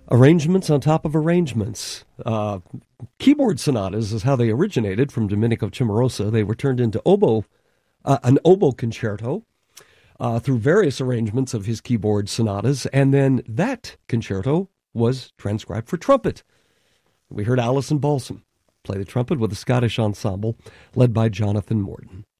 Arrangements on top of arrangements. Keyboard sonatas is how they originated from Domenico Cimarosa. They were turned into an oboe concerto through various arrangements of his keyboard sonatas, and then that concerto was transcribed for trumpet. We heard Alison Balsam play the trumpet with a Scottish ensemble led by Jonathan Morton.